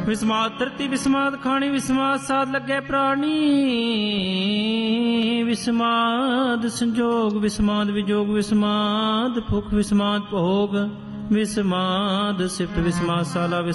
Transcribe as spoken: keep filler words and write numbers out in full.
ਵਿਸਮਾਦ ਧਰਤੀ ਵਿਸਮਾਦ ਖਾਣੀ ਵਿਸਮਾਦ ਸਾਧ ਲੱਗੇ ਪ੍ਰਾਣੀ ਵਿਸਮਾਦ ਸੰਜੋਗ ਵਿਸਮਾਦ ਵਿਜੋਗ ਵਿਸਮਾਦ ਭੁਖ ਵਿਸਮਾਦ ਭੋਗ ਵਿਸਮਾਦ ਸਿਫਤ ਵਿਸਮਾਦ ਸਾਲਾ